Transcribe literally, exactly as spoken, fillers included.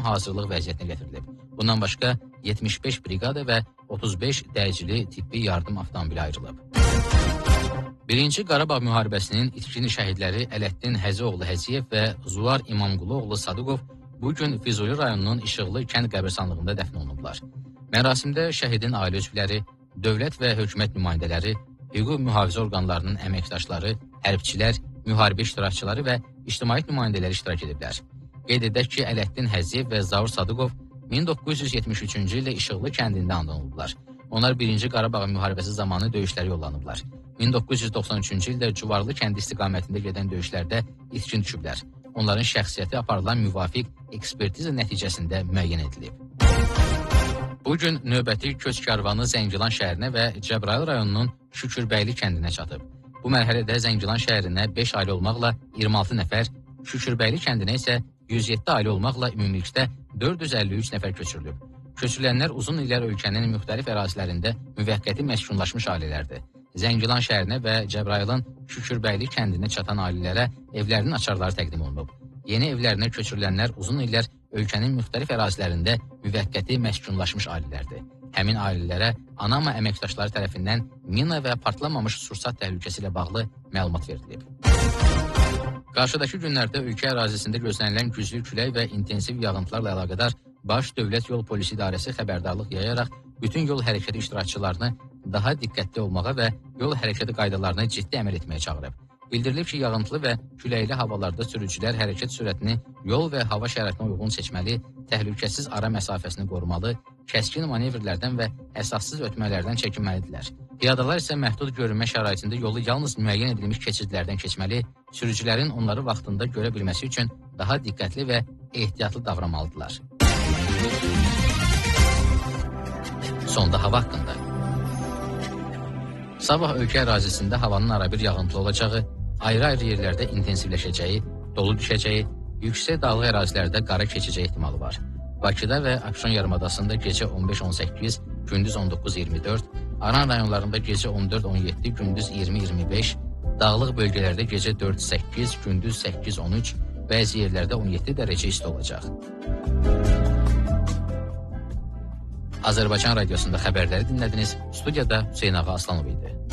hazırlıq vəziyyətinə gətirilib. Bundan başqa yetmiş beş briqada və otuz beş dərəcəli tibbi yardım avtomobili ayrılıb. Birinci Qarabağ müharibəsinin itkin şəhidləri Ələddin Həzioğlu Həziyev və Zuvar İmamquluoğlu Sadıqov bugün Füzuli rayonunun İşıqlı kənd qəbirstanlığında dəfn olunublar. Mərasimdə şəhidin ailə üzvləri, dövlət və hökumət nümayəndələri, hüquq mühafizə orqanlarının əməkdaşları, hərbçilər, müharibə iştirakçıları və ictimaiyyət nümayəndələri iştirak ediblər. Qeyd edək ki, Ələddin Həziyev və Zavur Sadıqov min doqquz yüz yetmiş üçüncü ildə İşıqlı kəndində anadan olublar. Onlar birinci Qarabağ müharibəsi zamanı döyüşlərə yollanıblar. min doqquz yüz doxsan üçüncü ildə Cuvarlı kəndi istiqamətində gedən döyüşlərdə itkin düşüblər. Onların şəxsiyyəti aparılan müvafiq ekspertiza nəticəsində müəyyən edilib. Bugün növbəti köç karvanı Zəngilan şəhərinə və Cəbrayıl rayonunun Şükürbəyli kəndinə çatıb. Bu mərhələdə Zəngilan şəhərinə beş ailə olmaqla iyirmi altı nəfər, Şükürbəyli kəndinə isə yüz yeddi ailə olmaqla ümumilikdə dörd yüz əlli üç nəfər köçürülüb. Köçürülənlər uzun illər ölkənin müxtəlif ərazilərində müvəqqəti məskunlaşmış ailələrdir. Zəngilan şəhərinə və Cəbrayılın Şükürbəyli kəndinə çatan ailələrə evlərinin açarları təqdim olunub. Yeni evlərinə köçürülənlər uzun illər ölkənin müxtəlif ərazilərində müvəqqəti məskunlaşmış ailələrdir. Həmin ailələrə ANAMA əməkdaşları tərəfindən mina və partlamamış sursat təhlükəsi ilə bağlı məlumat verilib. Qarşıdakı günlərdə ölkə ərazisində gözlənilən güclü külək və intensiv yağıntılarla əlaqədar Baş Dövlət Yol Polisi İdarəsi xəbərdarlıq yayaraq bütün yol hərəkəti iştirakçılarını daha diqqətli olmağa və yol hərəkəti qaydalarına ciddi əməl etməyə çağırıb. Bildirilib ki, yağıntılı və küləkli havalarda sürücülər hərəkət sürətini yol və hava şəraitinə uyğun seçməli, təhlükəsiz ara məsafəsini qorumalı, kəskin manevrlərdən və əsassız ötmələrdən çəkinməlidirlər. Piyadalar isə məhdud görünmə şəraitində yolu yalnız müəyyən edilmiş keçidlərdən keçməli, sürücülərin onları vaxtında görə bilməsi üçün daha diqqətli və ehtiyatlı davranmalıdırlar. Sonda hava haqqında. Sabah ölkə ərazisində havanın arabir yağıntılı olacağı, ayrı-ayrı yerlərdə intensivləşəcəyi, dolu düşəcəyi, yüksək dağlıq ərazilərdə qara keçəcəyi ehtimalı var. Bakıda və Abşeron yarımadasında gecə on beş on səkkiz, gündüz on doqquz iyirmi dörd, Aran rayonlarında gecə on dörd on yeddi, gündüz iyirmi iyirmi beş, dağlıq bölgələrdə gecə dörd səkkiz, gündüz səkkiz on üç, bəzi yerlərdə on yeddi dərəcə isti olacaq. Azərbaycan Radiosunda xəbərləri dinlədiniz. Studiyada Hüseyin Ağa Aslanov idi.